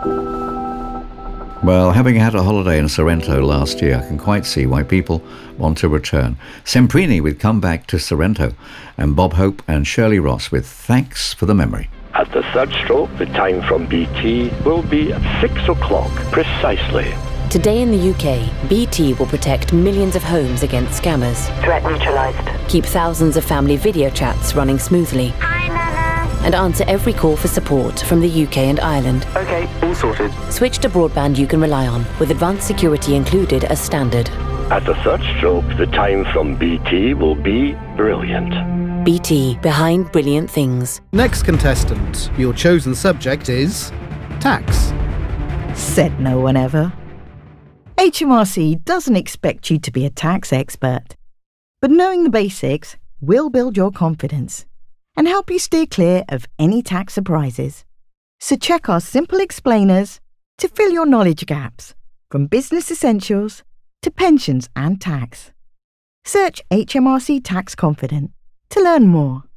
Well, having had a holiday in Sorrento last year, I can quite see why people want to return. Semprini with Come Back to Sorrento, and Bob Hope and Shirley Ross with Thanks for the Memory. At the third stroke, the time from BT will be at 6 o'clock precisely. Today in the UK, BT will protect millions of homes against scammers. Threat neutralised. Keep thousands of family video chats running smoothly. Hi, Nana. And answer every call for support from the UK and Ireland. Okay, all sorted. Switch to broadband you can rely on, with advanced security included as standard. At the third stroke, the time from BT will be brilliant. BT, behind brilliant things. Next contestant, your chosen subject is tax. Said no one ever. HMRC doesn't expect you to be a tax expert, but knowing the basics will build your confidence and help you steer clear of any tax surprises. So check our simple explainers to fill your knowledge gaps, from business essentials to pensions and tax. Search HMRC Tax Confident to learn more.